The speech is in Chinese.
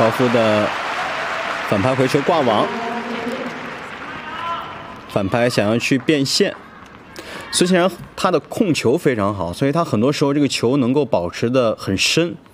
高夫的反拍回球挂网，反拍想要去变线。孙兴然他的控球非常好，所以他很多时候这个球能够保持的很深。